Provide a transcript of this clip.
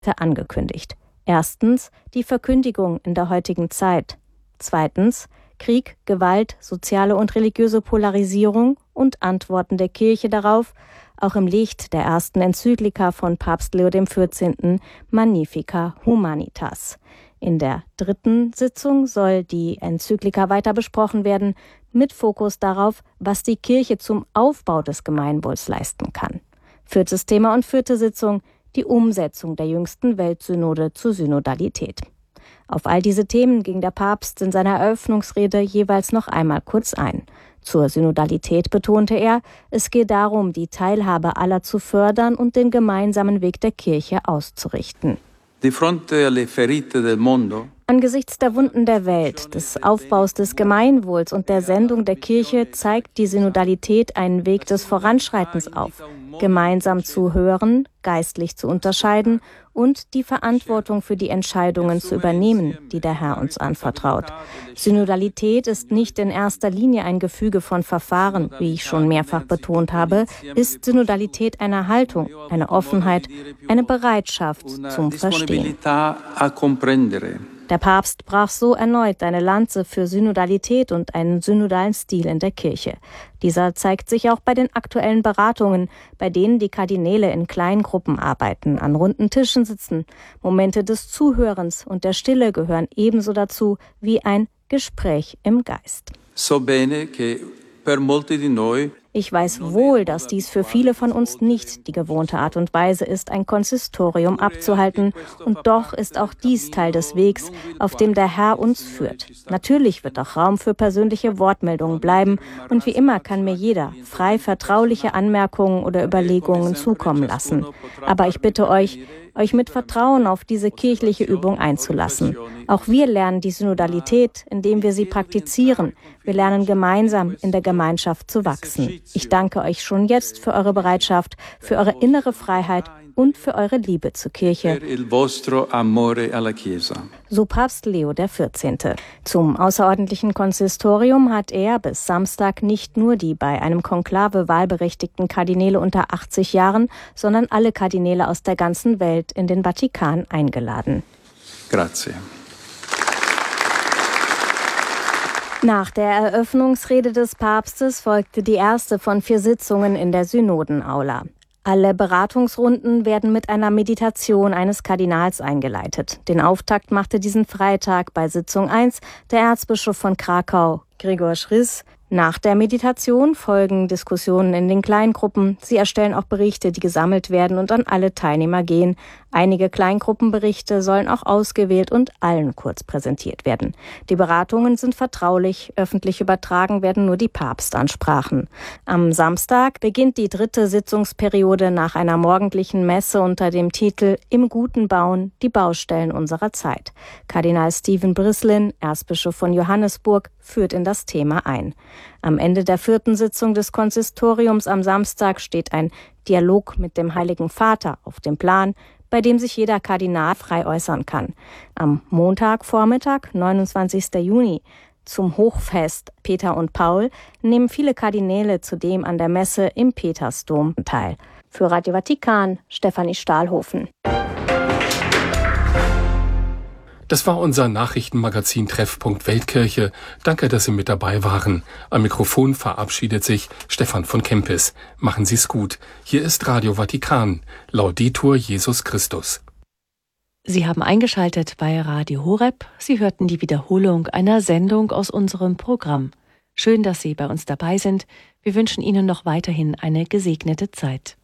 angekündigt. Erstens die Verkündigung in der heutigen Zeit. Zweitens Krieg, Gewalt, soziale und religiöse Polarisierung und Antworten der Kirche darauf, auch im Licht der ersten Enzyklika von Papst Leo XIV. Magnificat Humanitas. In der dritten Sitzung soll die Enzyklika weiter besprochen werden, mit Fokus darauf, was die Kirche zum Aufbau des Gemeinwohls leisten kann. Viertes Thema und vierte Sitzung, die Umsetzung der jüngsten Weltsynode zur Synodalität. Auf all diese Themen ging der Papst in seiner Eröffnungsrede jeweils noch einmal kurz ein. Zur Synodalität betonte er, es gehe darum, die Teilhabe aller zu fördern und den gemeinsamen Weg der Kirche auszurichten. Angesichts der Wunden der Welt, des Aufbaus des Gemeinwohls und der Sendung der Kirche zeigt die Synodalität einen Weg des Voranschreitens auf, gemeinsam zu hören, geistlich zu unterscheiden und die Verantwortung für die Entscheidungen zu übernehmen, die der Herr uns anvertraut. Synodalität ist nicht in erster Linie ein Gefüge von Verfahren, wie ich schon mehrfach betont habe, ist Synodalität eine Haltung, eine Offenheit, eine Bereitschaft zum Verstehen. Der Papst brach so erneut eine Lanze für Synodalität und einen synodalen Stil in der Kirche. Dieser zeigt sich auch bei den aktuellen Beratungen, bei denen die Kardinäle in kleinen Gruppen arbeiten, an runden Tischen sitzen. Momente des Zuhörens und der Stille gehören ebenso dazu wie ein Gespräch im Geist. Ich weiß wohl, dass dies für viele von uns nicht die gewohnte Art und Weise ist, ein Konsistorium abzuhalten. Und doch ist auch dies Teil des Wegs, auf dem der Herr uns führt. Natürlich wird auch Raum für persönliche Wortmeldungen bleiben. Und wie immer kann mir jeder frei vertrauliche Anmerkungen oder Überlegungen zukommen lassen. Aber ich bitte euch mit Vertrauen auf diese kirchliche Übung einzulassen. Auch wir lernen die Synodalität, indem wir sie praktizieren. Wir lernen gemeinsam in der Gemeinschaft zu wachsen. Ich danke euch schon jetzt für eure Bereitschaft, für eure innere Freiheit und für eure Liebe zur Kirche. So Papst Leo XIV. Zum außerordentlichen Konsistorium hat er bis Samstag nicht nur die bei einem Konklave wahlberechtigten Kardinäle unter 80 Jahren, sondern alle Kardinäle aus der ganzen Welt in den Vatikan eingeladen. Grazie. Nach der Eröffnungsrede des Papstes folgte die erste von 4 Sitzungen in der Synodenaula. Alle Beratungsrunden werden mit einer Meditation eines Kardinals eingeleitet. Den Auftakt machte diesen Freitag bei Sitzung 1 der Erzbischof von Krakau, Gregor Schriss. Nach der Meditation folgen Diskussionen in den Kleingruppen. Sie erstellen auch Berichte, die gesammelt werden und an alle Teilnehmer gehen. Einige Kleingruppenberichte sollen auch ausgewählt und allen kurz präsentiert werden. Die Beratungen sind vertraulich, öffentlich übertragen werden nur die Papstansprachen. Am Samstag beginnt die 3. Sitzungsperiode nach einer morgendlichen Messe unter dem Titel »Im Guten Bauen, die Baustellen unserer Zeit«. Kardinal Stephen Brislin, Erzbischof von Johannesburg, führt in das Thema ein. Am Ende der 4. Sitzung des Konsistoriums am Samstag steht ein Dialog mit dem Heiligen Vater auf dem Plan, bei dem sich jeder Kardinal frei äußern kann. Am Montagvormittag, 29. Juni, zum Hochfest Peter und Paul, nehmen viele Kardinäle zudem an der Messe im Petersdom teil. Für Radio Vatikan, Stefanie Stahlhofen. Das war unser Nachrichtenmagazin Treffpunkt Weltkirche. Danke, dass Sie mit dabei waren. Am Mikrofon verabschiedet sich Stefan von Kempis. Machen Sie's gut. Hier ist Radio Vatikan. Laudetur Jesus Christus. Sie haben eingeschaltet bei Radio Horeb. Sie hörten die Wiederholung einer Sendung aus unserem Programm. Schön, dass Sie bei uns dabei sind. Wir wünschen Ihnen noch weiterhin eine gesegnete Zeit.